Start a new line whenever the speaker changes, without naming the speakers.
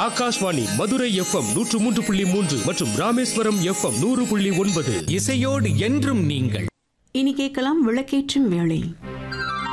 Akashvani Madurai FM 103.3 மற்றும் Rameswaram FM 100.9.
இசையோடு என்றும் நீங்கள்.
இனி கேட்கலாம் விளக்கேற்றும் வேளை.